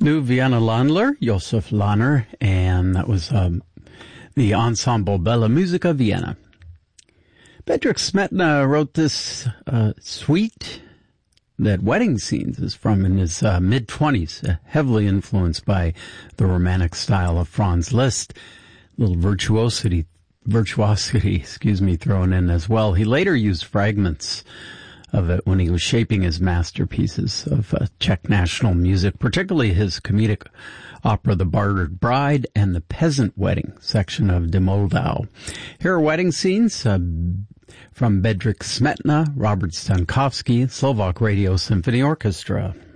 New Vienna Landler, Josef Lahner, and that was the ensemble Bella Musica Vienna. Bedřich Smetana wrote this suite that Wedding Scenes is from in his mid-20s, heavily influenced by the romantic style of Franz Liszt. Little virtuosity, thrown in as well. He later used fragments of it when he was shaping his masterpieces of Czech national music, particularly his comedic opera The Bartered Bride and the Peasant Wedding section of De Moldau. Here are Wedding Scenes from Bedřich Smetana, Robert Stankowski, Slovak Radio Symphony Orchestra.